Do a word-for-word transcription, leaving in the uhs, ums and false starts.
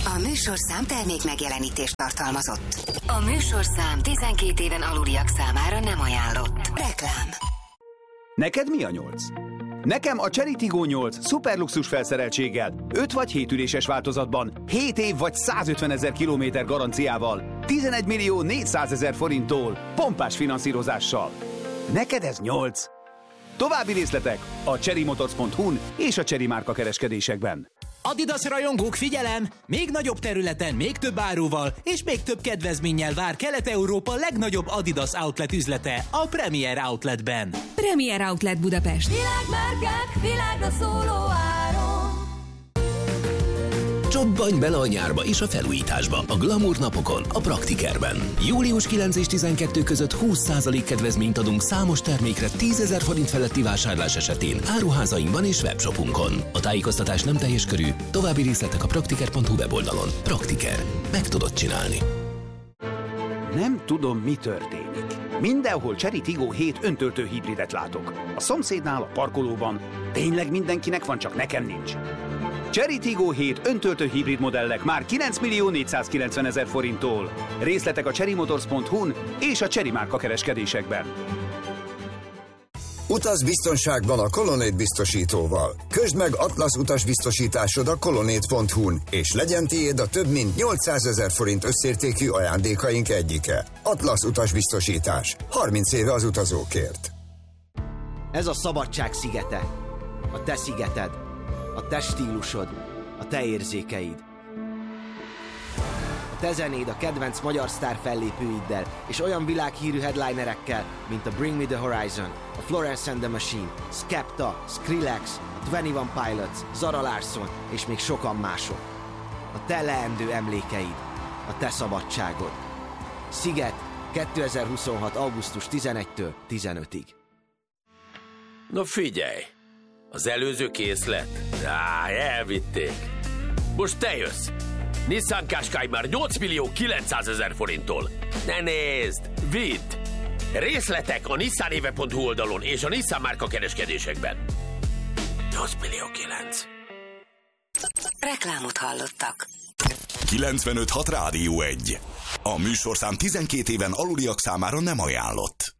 A műsorszám termék megjelenítést tartalmazott. A műsorszám tizenkét éven aluliak számára nem ajánlott. Reklám. Neked mi a nyolc? Nekem a Chery Tiggo nyolc szuperluxus felszereltséggel, öt vagy hét üléses változatban, hét év vagy százötvenezer kilométer garanciával, tizenegy millió négyszázezer forinttól, pompás finanszírozással. Neked ez nyolc? További részletek a chery motors pont hu-n és a Chery márka kereskedésekben. Adidas rajongók, figyelem! Még nagyobb területen, még több áruval és még több kedvezménnyel vár Kelet-Európa legnagyobb Adidas outlet üzlete, a Premier Outletben. Premier Outlet Budapest. Világmárkák, világra szóló áron. Csobbanj bele a nyárba és a felújításba a Glamour napokon, a Praktikerben. július kilencedike és tizenkettő között húsz százalék kedvezményt adunk számos termékre tízezer forint feletti vásárlás esetén áruházainkban és webshopunkon. A tájékoztatás nem teljes körű, további részletek a praktiker pont hu weboldalon. Praktiker. Meg tudod csinálni. Nem tudom, mi történik. Mindenhol Chery Tiggo hét öntöltő hibridet látok. A szomszédnál, a parkolóban. Tényleg mindenkinek van, csak nekem nincs. Chery Tiggo hét öntöltő hibrid modellek már kilenc millió négyszázkilencven ezer forinttól. Részletek a chery motors pont hu-n és a Chery márka kereskedésekben. Utaz biztonságban a Colonnade biztosítóval. Közd meg Atlasz utasbiztosításod a colonnade pont hu-n, és legyen tiéd a több mint nyolcszázezer forint összértékű ajándékaink egyike. Atlasz utasbiztosítás. harminc éve az utazókért. Ez a szabadság szigete. A te szigeted. A te stílusod. A te érzékeid. A te zenéd a kedvenc magyar sztár fellépőiddel, és olyan világhírű headlinerekkel, mint a Bring Me The Horizon, a Florence and the Machine, Skepta, Skrillex, a twenty-one Pilots, Zara Larsson és még sokan mások. A te leendő emlékeid. A te szabadságod. Sziget, kétezer-huszonhat. augusztus tizenegyedikétől tizenötödikéig. Na figyelj! Az előző készlet? Á, elvitték. Most te jössz. Nissan Qashqai már nyolc millió kilencszázezer forinttól. Ne nézd, vidd! Részletek a nissanéve pont hu oldalon és a Nissan márka kereskedésekben. nyolc millió kilenc. Reklámot hallottak. kilencvenöt hat Rádió egy. A műsorszám tizenkét éven aluliak számára nem ajánlott.